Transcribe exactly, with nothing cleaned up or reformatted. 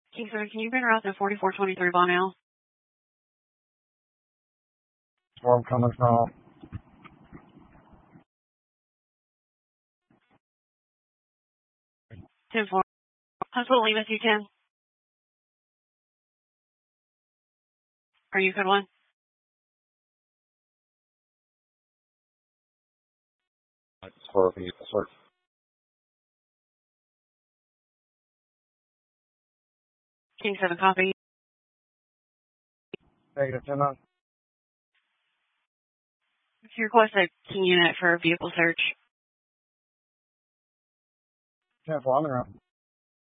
King seven, can you bring her out to forty-four twenty-three Bonnell? Where I'm coming from. ten four. Hospital Lima two ten. Are you code one? For a vehicle search. King seven, copy. Negative ten nine. You request a King unit for a vehicle search. ten four, I'm in route.